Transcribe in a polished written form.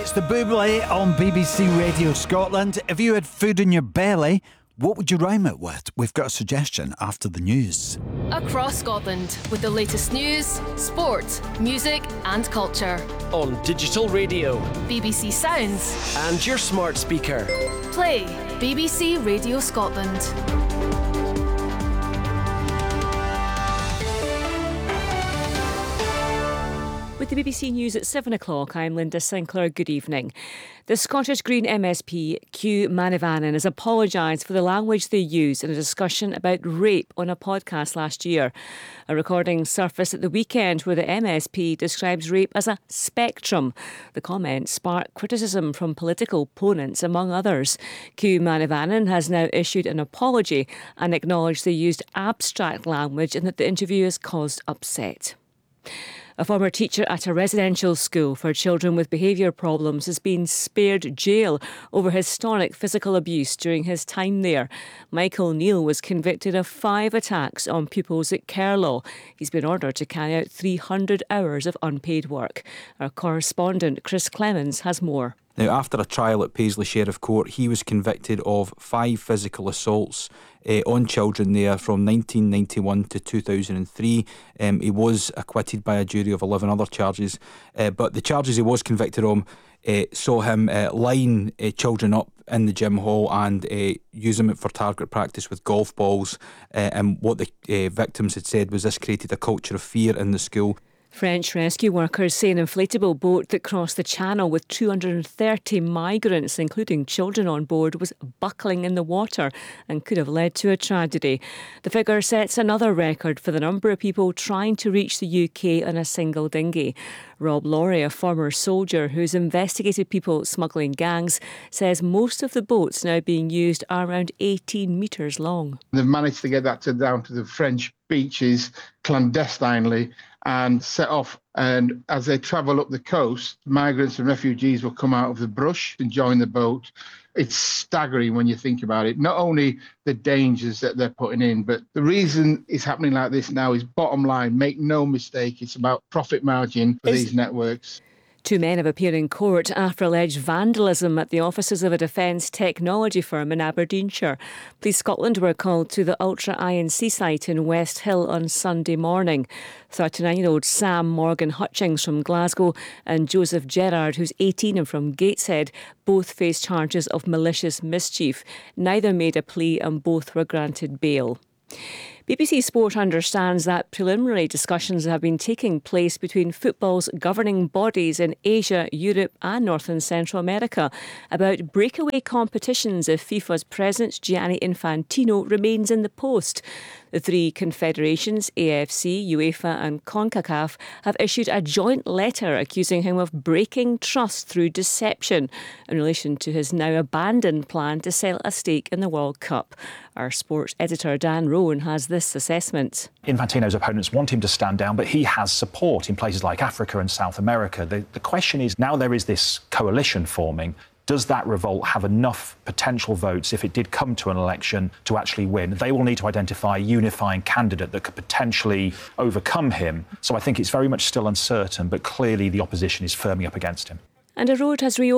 It's the Buble on BBC Radio Scotland. If you had food in your belly, what would you rhyme it with? We've got a suggestion after the news. Across Scotland, with the latest news, sport, music and culture. On digital radio, BBC Sounds and your smart speaker. Play BBC Radio Scotland. With the BBC News at 7 o'clock, I'm Linda Sinclair. Good evening. The Scottish Green MSP, Hugh Manivannan, has apologised for the language they used in a discussion about rape on a podcast last year. A recording surfaced at the weekend where the MSP describes rape as a spectrum. The comments sparked criticism from political opponents, among others. Hugh Manivannan has now issued an apology and acknowledged they used abstract language and that the interview has caused upset. A former teacher at a residential school for children with behaviour problems has been spared jail over historic physical abuse during his time there. Michael Neal was convicted of 5 attacks on pupils at Carlaw. He's been ordered to carry out 300 hours of unpaid work. Our correspondent Chris Clemens has more. Now, after a trial at Paisley Sheriff Court, he was convicted of 5 physical assaults on children there from 1991 to 2003. He was acquitted by a jury of 11 other charges, but the charges he was convicted on saw him line children up in the gym hall and use them for target practice with golf balls. And what the victims had said was this created a culture of fear in the school. French rescue workers say an inflatable boat that crossed the channel with 230 migrants, including children on board, was buckling in the water and could have led to a tragedy. The figure sets another record for the number of people trying to reach the UK on a single dinghy. Rob Laurie, a former soldier who's investigated people smuggling gangs, says most of the boats now being used are around 18 metres long. They've managed to get that down to the French beaches clandestinely and set off. And as they travel up the coast, migrants and refugees will come out of the brush and join the boat. It's staggering when you think about it. Not only the dangers that they're putting in, but the reason it's happening like this now is bottom line. Make no mistake, it's about profit margin for these networks. 2 men have appeared in court after alleged vandalism at the offices of a defence technology firm in Aberdeenshire. Police Scotland were called to the Ultra INC site in West Hill on Sunday morning. 39-year-old Sam Morgan Hutchings from Glasgow and Joseph Gerrard, who's 18 and from Gateshead, both face charges of malicious mischief. Neither made a plea and both were granted bail. BBC Sport understands that preliminary discussions have been taking place between football's governing bodies in Asia, Europe and North and Central America about breakaway competitions if FIFA's president Gianni Infantino remains in the post. The 3 confederations, AFC, UEFA and CONCACAF, have issued a joint letter accusing him of breaking trust through deception in relation to his now abandoned plan to sell a stake in the World Cup. Our sports editor Dan Rowan has this assessment. Infantino's opponents want him to stand down, but he has support in places like Africa and South America. The question is, now there is this coalition forming, does that revolt have enough potential votes if it did come to an election to actually win? They will need to identify a unifying candidate that could potentially overcome him. So I think it's very much still uncertain, but clearly the opposition is firming up against him. And a road has reopened